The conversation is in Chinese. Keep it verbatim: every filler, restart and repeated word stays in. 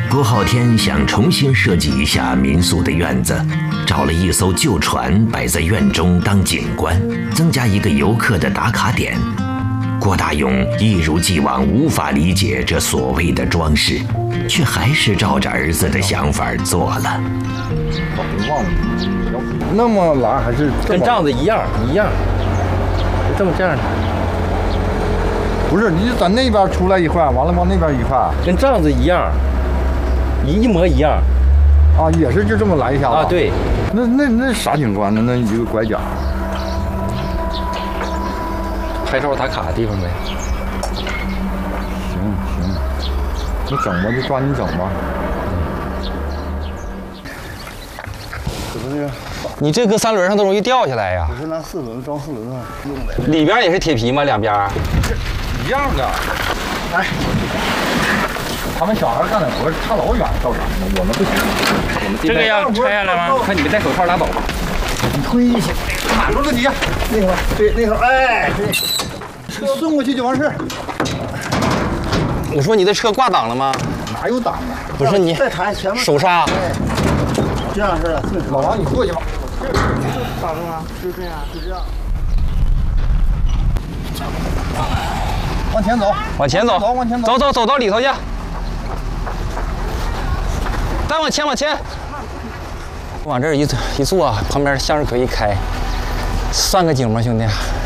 郭浩天想重新设计一下民宿的院子，找了一艘旧船摆在院中当景观，增加一个游客的打卡点。郭大勇一如既往无法理解这所谓的装饰，却还是照着儿子的想法做了。 忘了，那么蓝还是跟帐子一样一样，就这么这样的。 不是，你在那边出来一块，完了往那边一块， 跟帐子一样，一一模一样。 啊，也是就这么来一下子。 啊，对。 那那那啥景观呢？那一个拐角。 拍照打卡的地方呗。 行行，你整吧，就抓紧整吧。 怎么这个？ 你这搁三轮上都容易掉下来呀。 我是拿四轮装四轮上用的。 里边也是铁皮吗？两边？ 一样的。哎，他们小孩干的活差老远，到远了，我们不行。 我们这个要拆下来吗？看你没戴手套拉倒吧。 你推一下，卡住了你。那会儿，对，那会儿，哎，对，顺过去就完事。 我说你的车挂档了吗？ 哪有档啊？ 不是你再抬前面手刹。 这样式的。 老王，你过去吧。 咋的吗？就这样，就这样。 往前走， 往前走， 往前走， 走走走到里头去。再往前，往前。往这儿一一坐，旁边向日葵一开，算个景吗，兄弟？